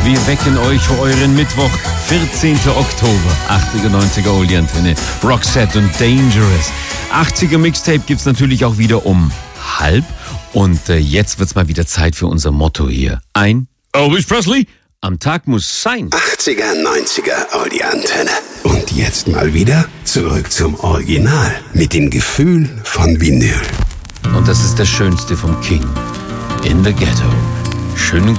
Wir wecken euch für euren Mittwoch, 14. Oktober. 80er, 90er Oldie-Antenne, Roxette und Dangerous. 80er Mixtape gibt's natürlich auch wieder um 12:30. Und jetzt wird's mal wieder Zeit für unser Motto hier. Ein Elvis Presley am Tag muss sein. 80er, 90er Oldie-Antenne. Und jetzt mal wieder zurück zum Original. Mit dem Gefühl von Vinyl. Und das ist das Schönste vom King. In the Ghetto. Schönen